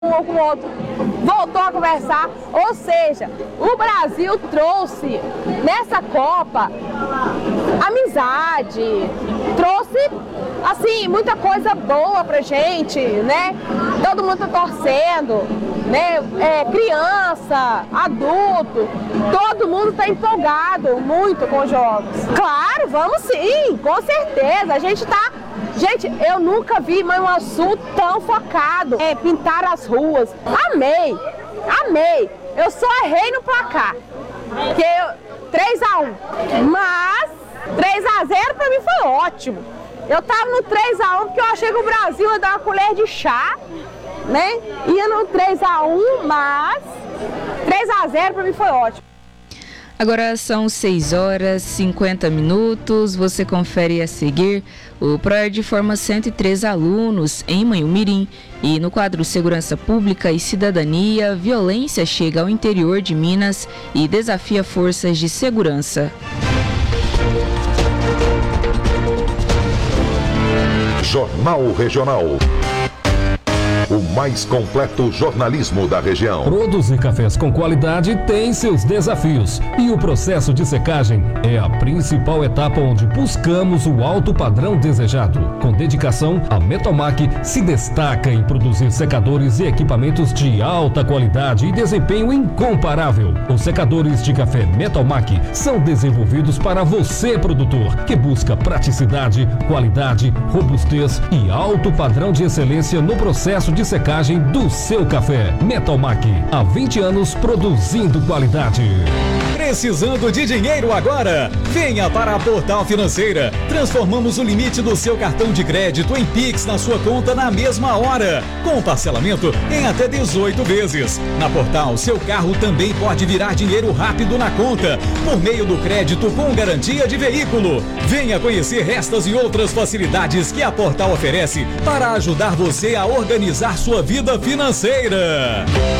um com o outro, voltou a conversar, ou seja, o Brasil trouxe nessa Copa amizade, trouxe, assim, muita coisa boa pra gente, né? Todo mundo tá torcendo, né? Criança, adulto, todo mundo tá empolgado muito com os jogos. Claro, vamos sim, com certeza, Gente, eu nunca vi Manhuaçu tão focado em pintar as ruas. Amei! Eu só errei no placar, que 3-1, mas 3-0 pra mim foi ótimo. Eu tava no 3-1 porque eu achei que o Brasil ia dar uma colher de chá, né? Ia no 3-1, mas 3-0 pra mim foi ótimo. Agora são 6h50. Você confere a seguir. O PROERD forma 103 alunos em Manhumirim. E no quadro Segurança Pública e Cidadania, violência chega ao interior de Minas e desafia forças de segurança. Jornal Regional. O mais completo jornalismo da região. Produzir cafés com qualidade tem seus desafios. E o processo de secagem é a principal etapa onde buscamos o alto padrão desejado. Com dedicação, a Metalmac se destaca em produzir secadores e equipamentos de alta qualidade e desempenho incomparável. Os secadores de café Metalmac são desenvolvidos para você, produtor, que busca praticidade, qualidade, robustez e alto padrão de excelência no processo de secagem do seu café. Metalmac, há 20 anos produzindo qualidade. Precisando de dinheiro agora? Venha para a Portal Financeira. Transformamos o limite do seu cartão de crédito em Pix na sua conta na mesma hora, com parcelamento em até 18 vezes. Na Portal, seu carro também pode virar dinheiro rápido na conta, por meio do crédito com garantia de veículo. Venha conhecer estas e outras facilidades que a Portal oferece para ajudar você a organizar sua vida financeira.